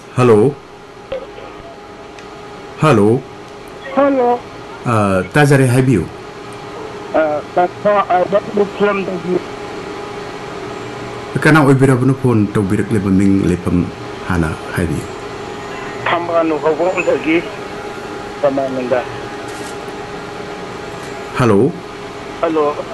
Hello. Hello. Hello. Tazare Habiu. That's the film that you Kana Ibirabun phone to Birik Libaming Lipam Hana Habiu. Tambano Havondagi, Samanda. Hello. Hello.